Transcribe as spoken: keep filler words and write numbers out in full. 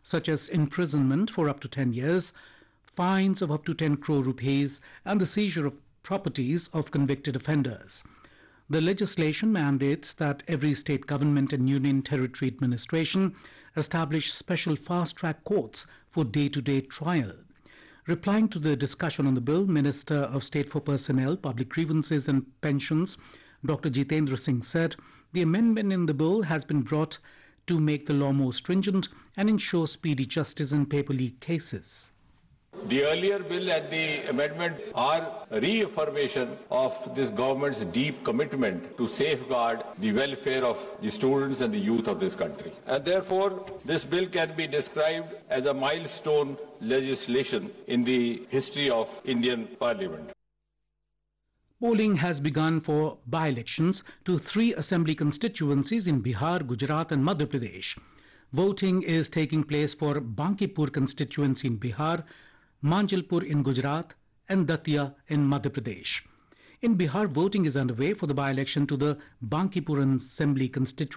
such as imprisonment for up to ten years, fines of up to ten crore rupees, and the seizure of properties of convicted offenders. The legislation mandates that every state government and union territory administration establish special fast-track courts for day-to-day trial. Replying to the discussion on the bill, Minister of State for Personnel, Public Grievances and Pensions, Doctor Jitendra Singh said the amendment in the bill has been brought to make the law more stringent and ensure speedy justice in paper leak cases. The earlier bill and the amendment are a reaffirmation of this government's deep commitment to safeguard the welfare of the students and the youth of this country. And therefore, this bill can be described as a milestone legislation in the history of Indian Parliament. Polling has begun for by-elections to three assembly constituencies in Bihar, Gujarat and Madhya Pradesh. Voting is taking place for Bankipur constituency in Bihar, Manjalpur in Gujarat and Datia in Madhya Pradesh. In Bihar, voting is underway for the by-election to the Bankipur Assembly constituency.